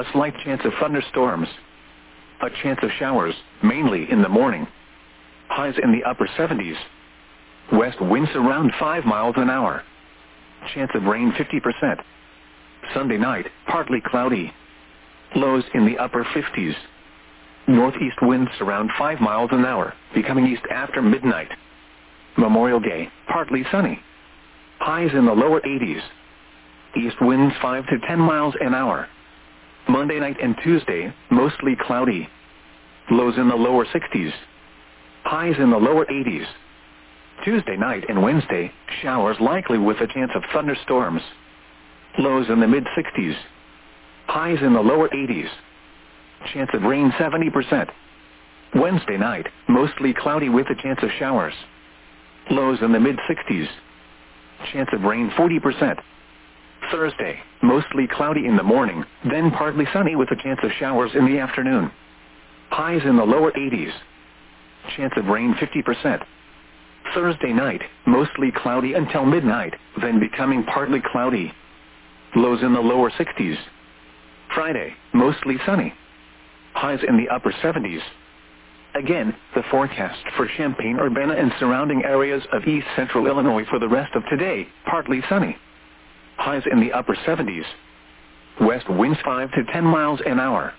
A slight chance of thunderstorms. A chance of showers, mainly in the morning. Highs in the upper 70s. West winds around 5 miles an hour. Chance of rain 50%. Sunday night, partly cloudy. Lows in the upper 50s. Northeast winds around 5 miles an hour, becoming east after midnight. Memorial Day, partly sunny. Highs in the lower 80s. East winds 5 to 10 miles an hour. Monday night and Tuesday, mostly cloudy. Lows in the lower 60s. Highs in the lower 80s. Tuesday night and Wednesday, showers likely with a chance of thunderstorms. Lows in the mid-60s. Highs in the lower 80s. Chance of rain 70%. Wednesday night, mostly cloudy with a chance of showers. Lows in the mid-60s. Chance of rain 40%. Thursday, mostly cloudy in the morning, then partly sunny with a chance of showers in the afternoon. Highs in the lower 80s. Chance of rain 50%. Thursday night, mostly cloudy until midnight, then becoming partly cloudy. Lows in the lower 60s. Friday, mostly sunny. Highs in the upper 70s. Again, the forecast for Champaign-Urbana and surrounding areas of east central Illinois for the rest of today, partly sunny. Highs in the upper 70s. West winds 5 to 10 miles an hour.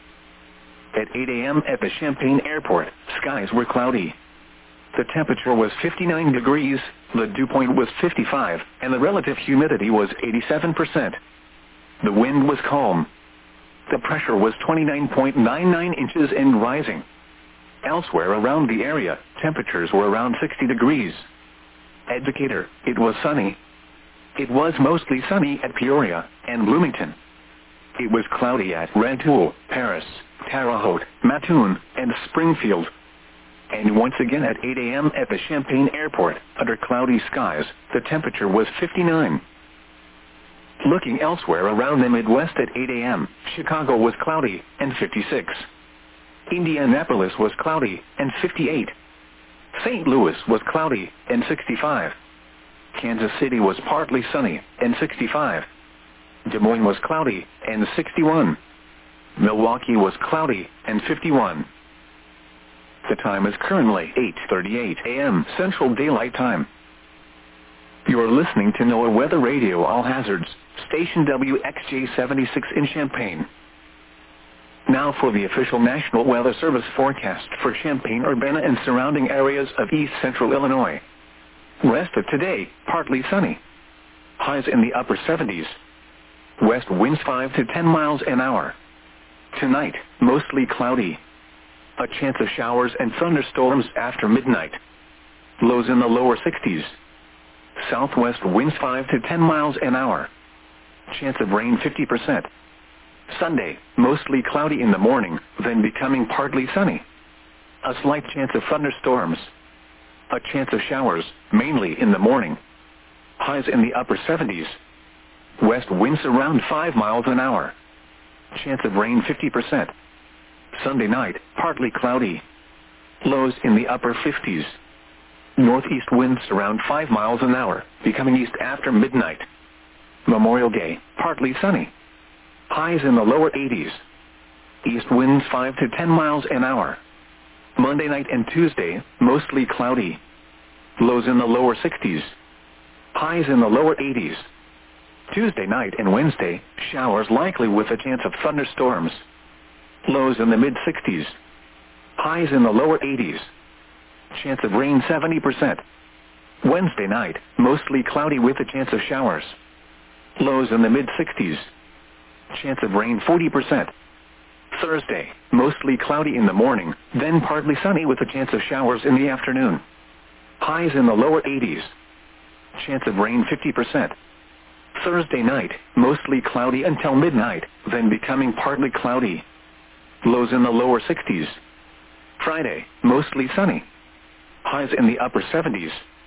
At 8 a.m. at the Champaign Airport, skies were cloudy. The temperature was 59 degrees, the dew point was 55, and the relative humidity was 87%. The wind was calm. The pressure was 29.99 inches and rising. Elsewhere around the area, temperatures were around 60 degrees. At Decatur, it was sunny. It was mostly sunny at Peoria and Bloomington. It was cloudy at Rantoul, Paris, Terre Haute, Mattoon, and Springfield. And once again at 8 a.m. at the Champaign Airport, under cloudy skies, the temperature was 59. Looking elsewhere around the Midwest at 8 a.m., Chicago was cloudy and 56. Indianapolis was cloudy and 58. St. Louis was cloudy and 65. Kansas City was partly sunny and 65. Des Moines was cloudy and 61. Milwaukee was cloudy and 51. The time is currently 8:38 a.m. Central Daylight Time. You are listening to NOAA Weather Radio All Hazards, station WXJ-76 in Champaign. Now for the official National Weather Service forecast for Champaign-Urbana and surrounding areas of east central Illinois. Rest of today, partly sunny. Highs in the upper 70s. West winds 5 to 10 miles an hour. Tonight, mostly cloudy. A chance of showers and thunderstorms after midnight. Lows in the lower 60s. Southwest winds 5 to 10 miles an hour. Chance of rain 50%. Sunday, mostly cloudy in the morning, then becoming partly sunny. A slight chance of thunderstorms. A chance of showers, mainly in the morning. Highs in the upper 70s. West winds around 5 miles an hour. Chance of rain 50%. Sunday night, partly cloudy. Lows in the upper 50s. Northeast winds around 5 miles an hour, becoming east after midnight. Memorial Day, partly sunny. Highs in the lower 80s. East winds 5 to 10 miles an hour. Monday night and Tuesday, mostly cloudy. Lows in the lower 60s. Highs in the lower 80s. Tuesday night and Wednesday, showers likely with a chance of thunderstorms. Lows in the mid-60s. Highs in the lower 80s. Chance of rain 70%. Wednesday night, mostly cloudy with a chance of showers. Lows in the mid-60s. Chance of rain 40%. Thursday, mostly cloudy in the morning, then partly sunny with a chance of showers in the afternoon. Highs in the lower 80s. Chance of rain 50%. Thursday night, mostly cloudy until midnight, then becoming partly cloudy. Lows in the lower 60s. Friday, mostly sunny. Highs in the upper 70s.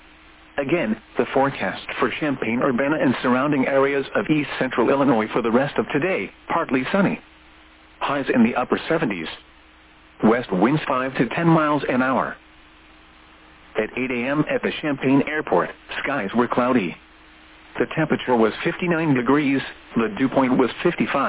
Again, the forecast for Champaign-Urbana and surrounding areas of east central Illinois for the rest of today, partly sunny. Highs in the upper 70s. West winds 5 to 10 miles an hour. At 8 a.m. at the Champaign Airport, skies were cloudy. The temperature was 59 degrees, the dew point was 55.